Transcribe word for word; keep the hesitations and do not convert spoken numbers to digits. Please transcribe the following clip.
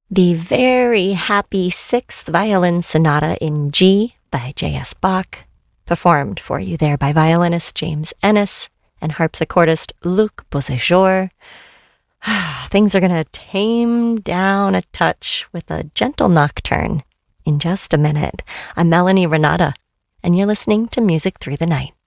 The very happy Sixth Violin Sonata in G by J S. Bach, performed for you there by violinist James Ennis and harpsichordist Luc Beauséjour. Things are going to tame down a touch with a gentle nocturne in just a minute. I'm Melanie Renata, and you're listening to Music Through the Night.